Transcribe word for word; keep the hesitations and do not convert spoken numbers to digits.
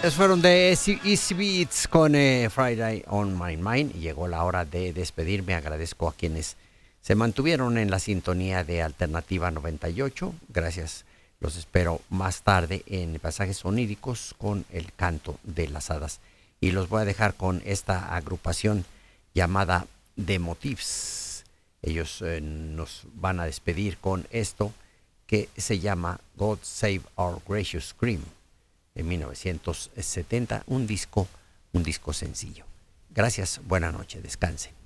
Es fueron de Easy, Easy Beats con eh, Friday on My Mind. Y llegó la hora de despedirme. Agradezco a quienes se mantuvieron en la sintonía de Alternativa noventa y ocho. Gracias. Los espero más tarde en Pasajes Oníricos con el canto de las hadas. Y los voy a dejar con esta agrupación llamada The Motifs. Ellos eh, nos van a despedir con esto que se llama God Save Our Gracious Cream. En mil novecientos setenta, un disco, un disco sencillo. Gracias, buena noche, descansen.